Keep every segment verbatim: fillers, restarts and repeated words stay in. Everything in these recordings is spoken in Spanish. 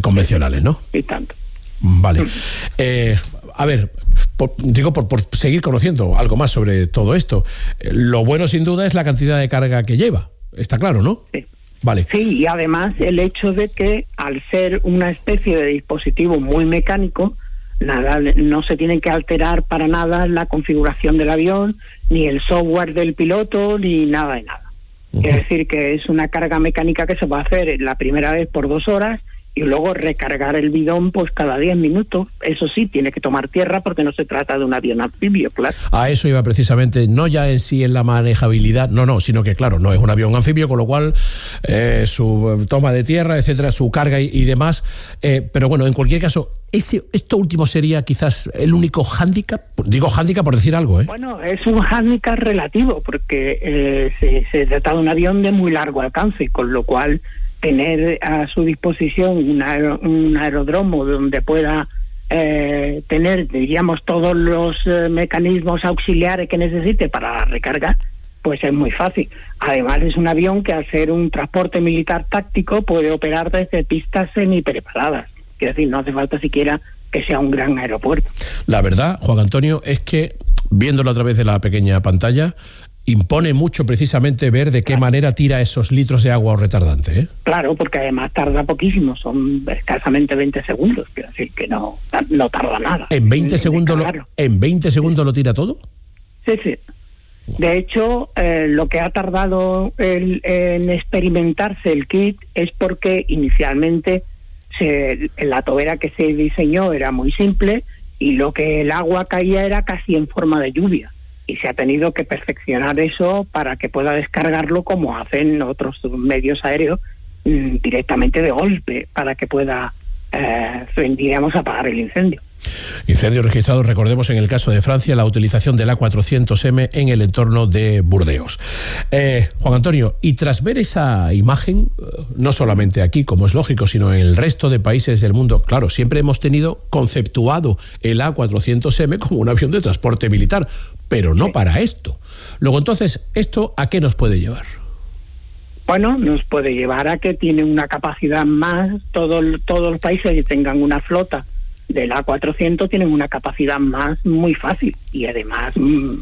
convencionales, ¿no? Y tanto. Vale. Eh, a ver, por, digo por, por seguir conociendo algo más sobre todo esto. Eh, lo bueno, sin duda, es la cantidad de carga que lleva. Está claro, ¿no? Sí. Vale. Sí, y además el hecho de que, al ser una especie de dispositivo muy mecánico, nada, no se tiene que alterar para nada la configuración del avión, ni el software del piloto, ni nada de nada. Uh-huh. Es decir, que es una carga mecánica que se va a hacer la primera vez por dos horas y luego recargar el bidón pues cada diez minutos. Eso sí, tiene que tomar tierra porque no se trata de un avión anfibio, claro. A eso iba precisamente, no ya en sí en la manejabilidad, no, no, sino que claro, no es un avión anfibio, con lo cual eh, su toma de tierra, etcétera, su carga y, y demás, eh, pero bueno, en cualquier caso, ese, esto último sería quizás el único hándicap, digo hándicap por decir algo, ¿eh? Bueno, es un hándicap relativo, porque eh, se, se trata de un avión de muy largo alcance, con lo cual tener a su disposición un, aer- un aeródromo donde pueda eh, tener, diríamos, todos los eh, mecanismos auxiliares que necesite para la recarga, pues es muy fácil. Además, es un avión que, al ser un transporte militar táctico, puede operar desde pistas semi-preparadas. Quiero decir, no hace falta siquiera que sea un gran aeropuerto. La verdad, Juan Antonio, es que, viéndolo a través de la pequeña pantalla, impone mucho precisamente ver de qué claro. manera tira esos litros de agua o retardante, ¿eh? Claro, porque además tarda poquísimo, son escasamente veinte segundos, quiero decir que no, no tarda nada. ¿En veinte segundos lo, en veinte segundos lo tira todo? Sí, sí. De hecho, eh, lo que ha tardado el, en experimentarse el kit es porque inicialmente se, la tobera que se diseñó era muy simple y lo que el agua caía era casi en forma de lluvia. Y se ha tenido que perfeccionar eso para que pueda descargarlo como hacen otros medios aéreos mmm, directamente de golpe, para que pueda, eh, digamos, apagar el incendio. Incendio registrado, recordemos, en el caso de Francia, la utilización del A cuatrocientos eme en el entorno de Burdeos. Eh, Juan Antonio, y tras ver esa imagen, no solamente aquí, como es lógico, sino en el resto de países del mundo, claro, siempre hemos tenido conceptuado el A cuatrocientos eme como un avión de transporte militar, pero no sí. para esto. Luego, entonces, ¿esto a qué nos puede llevar? Bueno, nos puede llevar a que tiene una capacidad más, todo, todos los países que tengan una flota del A cuatrocientos tienen una capacidad más muy fácil y además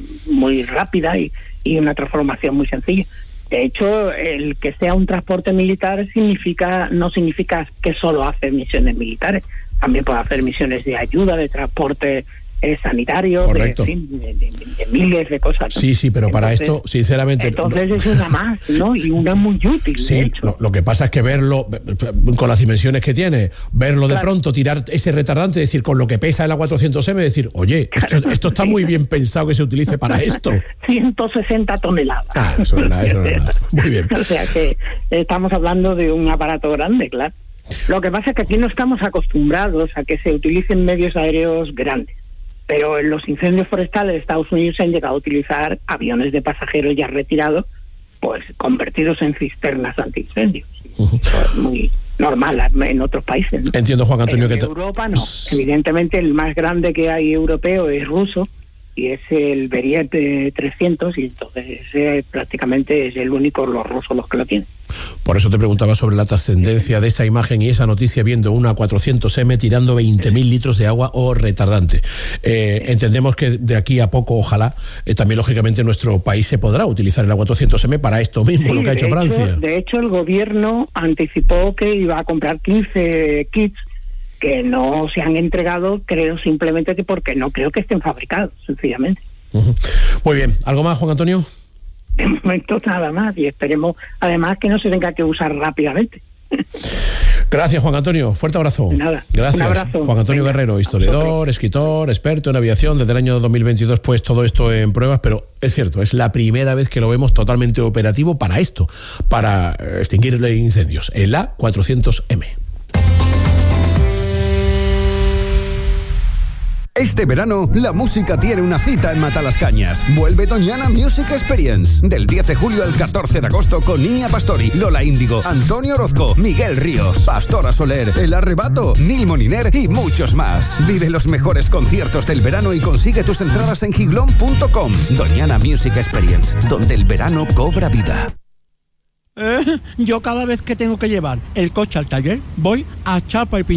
muy rápida y, y una transformación muy sencilla. De hecho, el que sea un transporte militar significa no significa que solo hace misiones militares, también puede hacer misiones de ayuda, de transporte eh, sanitario, de, de, de, de, de miles de cosas, ¿no? Sí, sí, pero entonces, para esto, sinceramente... Entonces no, es una más, ¿no? Y una muy útil, sí, de hecho. Lo, lo que pasa es que verlo, con las dimensiones que tiene, verlo de claro. pronto, tirar ese retardante, es decir, con lo que pesa el A cuatrocientos eme, decir, oye, esto, claro. esto está muy bien pensado que se utilice para esto. ciento sesenta toneladas. Ah, eso no es nada, eso no es nada. Muy bien. O sea que estamos hablando de un aparato grande, claro. Lo que pasa es que aquí no estamos acostumbrados a que se utilicen medios aéreos grandes. Pero en los incendios forestales de Estados Unidos se han llegado a utilizar aviones de pasajeros ya retirados, pues convertidos en cisternas antiincendios. Uh-huh. Eso es muy normal en otros países, ¿no? Entiendo, Juan Antonio, Pero que... En Europa no. Evidentemente el más grande que hay europeo es ruso, y es el Beriet trescientos, y entonces ese prácticamente es el único, los rusos los que lo tienen. Por eso te preguntaba sobre la trascendencia de esa imagen y esa noticia, viendo una A cuatrocientos eme tirando veinte mil litros de agua o retardante. Eh, entendemos que de aquí a poco, ojalá, eh, también lógicamente nuestro país se podrá utilizar el A cuatrocientos eme para esto mismo, sí, lo que ha hecho, hecho Francia. De hecho, el gobierno anticipó que iba a comprar quince kits que no se han entregado, creo simplemente que porque no creo que estén fabricados, sencillamente. Uh-huh. Muy bien. ¿Algo más, Juan Antonio? De momento nada más, y esperemos además que no se tenga que usar rápidamente. Gracias, Juan Antonio. Fuerte abrazo. Nada. Gracias. Un abrazo. Juan Antonio Venga. Guerrero, historiador, escritor, experto en aviación. Desde el año dos mil veintidós, pues todo esto en pruebas, pero es cierto, es la primera vez que lo vemos totalmente operativo para esto, para extinguir incendios. El A cuatrocientos eme. Este verano, la música tiene una cita en Matalascañas. Vuelve Doñana Music Experience. Del diez de julio al catorce de agosto con Niña Pastori, Lola Índigo, Antonio Orozco, Miguel Ríos, Pastora Soler, El Arrebato, Nil Moniner y muchos más. Vive los mejores conciertos del verano y consigue tus entradas en giglón punto com. Doñana Music Experience, donde el verano cobra vida. Eh, yo cada vez que tengo que llevar el coche al taller, voy a chapa y pintura.